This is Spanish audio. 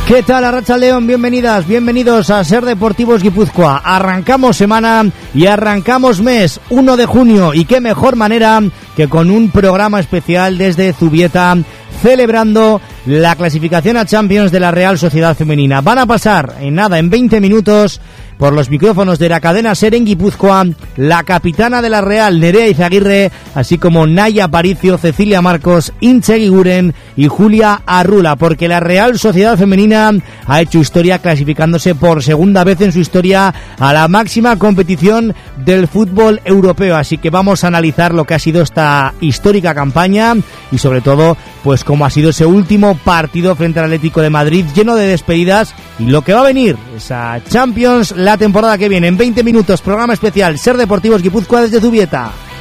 ¿Qué tal, Arratsaldeon? Bienvenidas, bienvenidos a Ser Deportivos Guipúzcoa. Arrancamos semana y arrancamos mes, 1 de junio, y qué mejor manera que con un programa especial desde Zubieta, celebrando la clasificación a Champions de la Real Sociedad Femenina. Van a pasar en 20 minutos por los micrófonos de la cadena SER en Guipúzcoa la capitana de la Real, Nerea Izaguirre, así como Naya Aparicio, Cecilia Marcos, Intxe Eguiguren y Julia Arrula, porque la Real Sociedad Femenina ha hecho historia clasificándose por segunda vez en su historia a la máxima competición del fútbol europeo. Así que vamos a analizar lo que ha sido esta histórica campaña y sobre todo pues cómo ha sido ese último partido frente al Atlético de Madrid, lleno de despedidas, y lo que va a venir, esa Champions la temporada que viene. En 20 minutos, programa especial Ser Deportivos Guipúzcoa desde Zubieta.